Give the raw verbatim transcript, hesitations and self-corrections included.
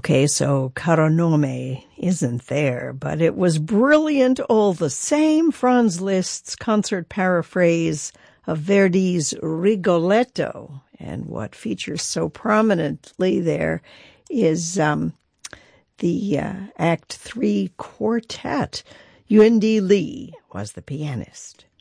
Okay, so Caro Nome isn't there, but it was brilliant all the same. Franz Liszt's concert paraphrase of Verdi's Rigoletto. And what features so prominently there is um, the uh, Act Three Quartet. Yuan Di Lee was the pianist.